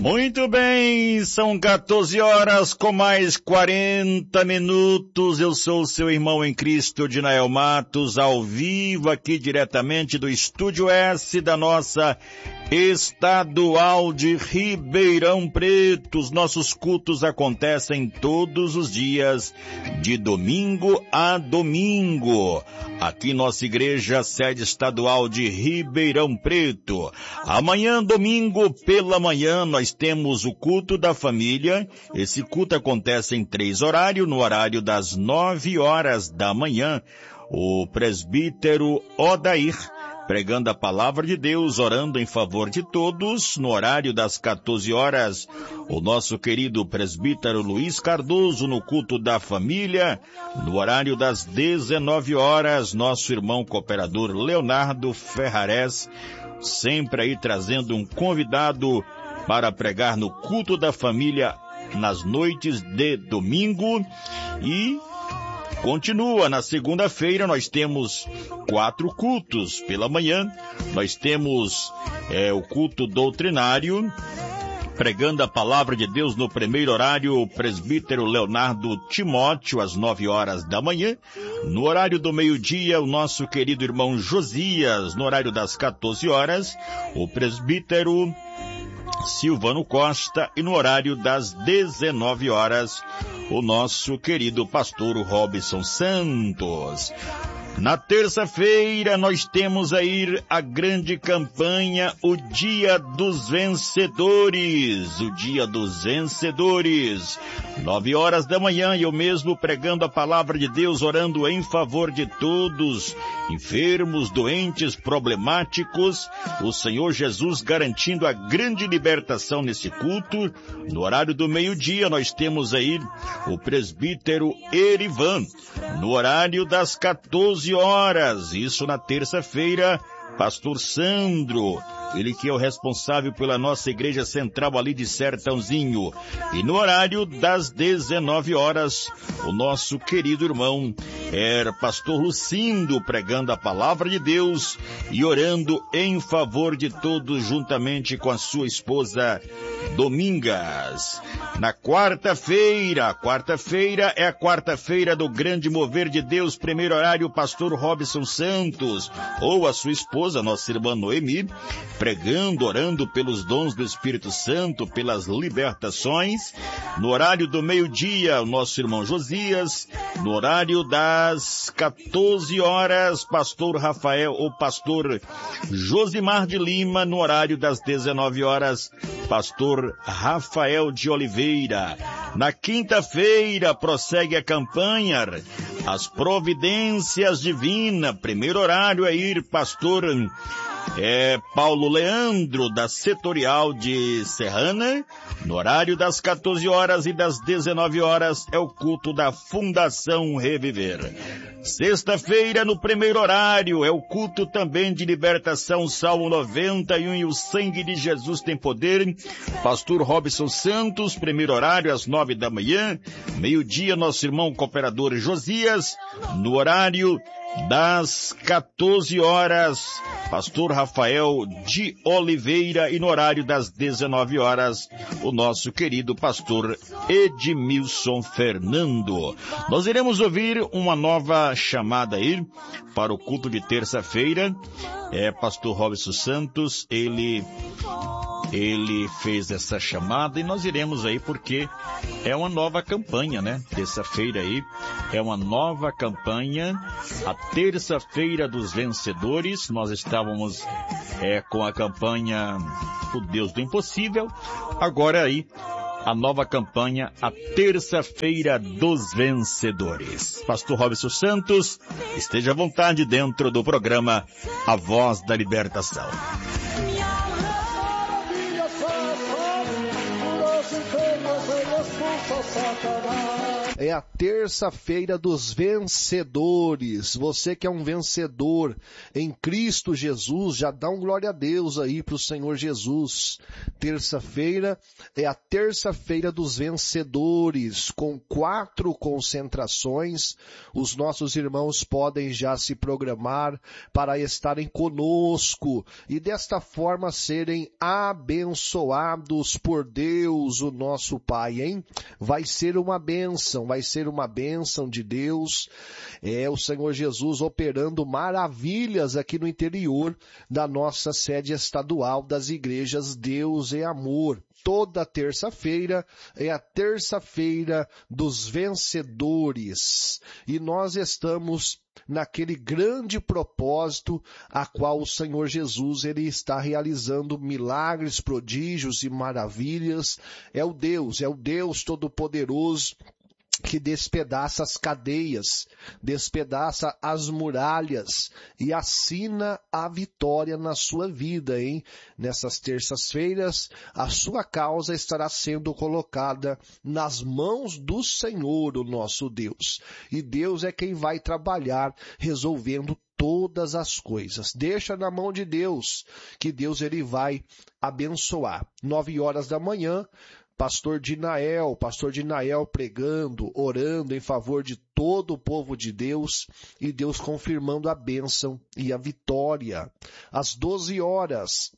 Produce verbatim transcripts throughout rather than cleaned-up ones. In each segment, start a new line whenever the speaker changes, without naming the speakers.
Muito bem, são quatorze horas com mais quarenta minutos. Eu sou o seu irmão em Cristo, Dinael Matos, ao vivo aqui diretamente do Estúdio S da nossa Estadual de Ribeirão Preto. Os nossos cultos acontecem todos os dias, de domingo a domingo. Aqui nossa igreja, sede estadual de Ribeirão Preto. Amanhã, domingo, pela manhã, nós temos o culto da família. Esse culto acontece em três horários, no horário das nove horas da manhã. O presbítero Odair, pregando a palavra de Deus, orando em favor de todos. No horário das quatorze horas, o nosso querido presbítero Luiz Cardoso no culto da família. No horário das dezenove horas, nosso irmão cooperador Leonardo Ferrares, sempre aí trazendo um convidado para pregar no culto da família nas noites de domingo. E continua, na segunda-feira nós temos quatro cultos. Pela manhã nós temos é, o culto doutrinário, pregando a palavra de Deus no primeiro horário, o presbítero Leonardo Timóteo, às nove horas da manhã. No horário do meio-dia, o nosso querido irmão Josias. No horário das quatorze horas, o presbítero Silvano Costa. E no horário das dezenove horas, o nosso querido pastor Robson Santos. Na terça-feira nós temos aí a grande campanha, o Dia dos Vencedores, o Dia dos Vencedores. Nove horas da manhã, eu mesmo pregando a palavra de Deus, orando em favor de todos, enfermos, doentes, problemáticos, o Senhor Jesus garantindo a grande libertação nesse culto. No horário do meio-dia nós temos aí o presbítero Erivan. No horário das quatorze horas, isso na terça-feira, pastor Sandro, ele que é o responsável pela nossa igreja central ali de Sertãozinho. E no horário das dezenove horas, o nosso querido irmão era pastor Lucindo, pregando a palavra de Deus e orando em favor de todos, juntamente com a sua esposa Domingas. Na quarta-feira, quarta-feira é a quarta-feira do grande mover de Deus, primeiro horário, o pastor Robson Santos, ou a sua esposa, nossa irmã Noemi, pregando, orando pelos dons do Espírito Santo, pelas libertações. No horário do meio-dia, o nosso irmão Josias. No horário das quatorze horas, pastor Rafael, ou pastor Josimar de Lima. No horário das dezenove horas, pastor Rafael de Oliveira. Na quinta-feira, prossegue a campanha As Providências Divinas. Primeiro horário é ir, pastor É Paulo Leandro, da Setorial de Serrana. No horário das quatorze horas e das dezenove horas é o culto da Fundação Reviver. Sexta-feira, no primeiro horário, é o culto também de libertação, Salmo noventa e um, e o sangue de Jesus tem poder. Pastor Robson Santos, primeiro horário, às nove da manhã. Meio-dia, nosso irmão cooperador Josias. No horário das quatorze horas, pastor Rafael de Oliveira. E no horário das dezenove horas, o nosso querido pastor Edmilson Fernando. Nós iremos ouvir uma nova chamada aí para o culto de terça-feira. É pastor Robson Santos, ele ele fez essa chamada e nós iremos aí porque é uma nova campanha, né? Terça-feira aí é uma nova campanha, a terça-feira dos vencedores. Nós estávamos é, com a campanha O Deus do Impossível, agora aí a nova campanha, a terça-feira dos vencedores. Pastor Robson Santos, esteja à vontade dentro do programa A Voz da Libertação.
Maravilha, só, só, É a terça-feira dos vencedores. Você que é um vencedor em Cristo Jesus, já dá um glória a Deus aí para o Senhor Jesus. Terça-feira é a terça-feira dos vencedores, com quatro concentrações. Os nossos irmãos podem já se programar para estarem conosco e desta forma serem abençoados por Deus, o nosso Pai, hein? Vai ser uma bênção, vai ser uma bênção de Deus. É o Senhor Jesus operando maravilhas aqui no interior da nossa sede estadual das igrejas Deus e Amor. Toda terça-feira é a terça-feira dos vencedores. E nós estamos naquele grande propósito a qual o Senhor Jesus ele está realizando milagres, prodígios e maravilhas. É o Deus, é o Deus Todo-Poderoso que despedaça as cadeias, despedaça as muralhas e assina a vitória na sua vida, hein? Nessas terças-feiras, a sua causa estará sendo colocada nas mãos do Senhor, o nosso Deus. E Deus é quem vai trabalhar resolvendo todas as coisas. Deixa na mão de Deus, que Deus ele vai abençoar. Nove horas da manhã, Pastor Dinael, Pastor Dinael pregando, orando em favor de todo o povo de Deus e Deus confirmando a bênção e a vitória. Às doze horas,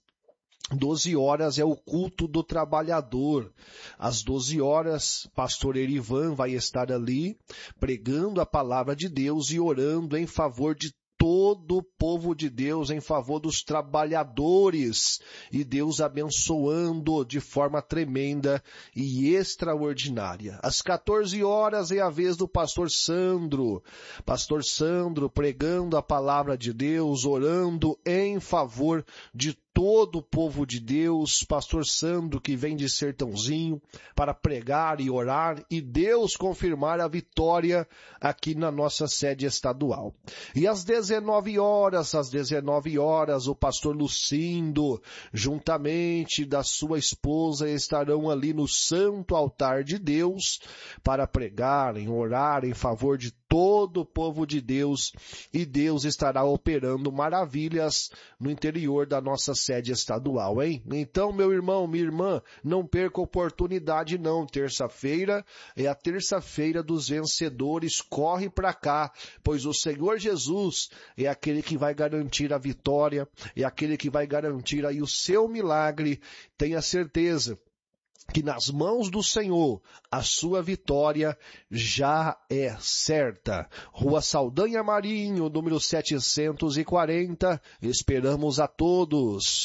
doze horas é o culto do trabalhador. Às doze horas, Pastor Erivan vai estar ali pregando a palavra de Deus e orando em favor de todo o povo de Deus, em favor dos trabalhadores, e Deus abençoando de forma tremenda e extraordinária. Às quatorze horas é a vez do pastor Sandro, pastor Sandro pregando a palavra de Deus, orando em favor de todo o povo de Deus, pastor Sandro que vem de Sertãozinho para pregar e orar e Deus confirmar a vitória aqui na nossa sede estadual. E às dezenove horas, às dezenove horas, o pastor Lucindo, juntamente da sua esposa, estarão ali no santo altar de Deus para pregarem, orar em favor de todo o povo de Deus, e Deus estará operando maravilhas no interior da nossa sede estadual, hein? Então, meu irmão, minha irmã, não perca a oportunidade não. Terça-feira é a terça-feira dos vencedores. Corre para cá, pois o Senhor Jesus é aquele que vai garantir a vitória, é aquele que vai garantir aí o seu milagre. Tenha certeza que nas mãos do Senhor a sua vitória já é certa. Rua Saldanha Marinho, número setecentos e quarenta. Esperamos a todos.